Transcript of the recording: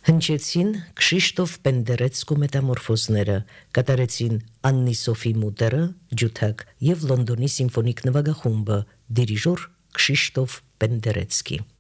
Հնչեցին Քշիշտոֆ Պենդերեցկու մետամորֆոզները, կատարեցին Աննի Սոֆի Մուտերը, ջութակ եւ Լոնդոնի սիմֆոնիկ նվագախումբը, դիրիժոր Քշիշտոֆ Պենդերեցկի։